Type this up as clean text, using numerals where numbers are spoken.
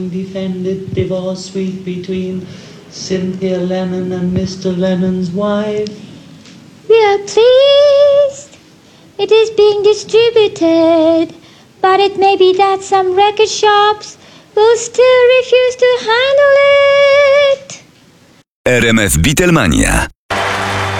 Defended divorce suite between Cynthia Lennon and Mr. Lennon's wife. We are pleased it is being distributed, but it may be that some record shops will still refuse to handle it. RMF Beatlemania.